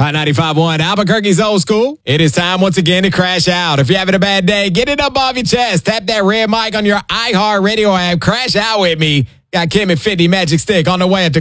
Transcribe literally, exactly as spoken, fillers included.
Hot ninety-five point one, Albuquerque's old school. It is time once again to crash out. If you're having a bad day, get it up off your chest. Tap that red mic on your iHeartRadio app. Crash out with me. Got Kim and fifty Magic Stick on the way at the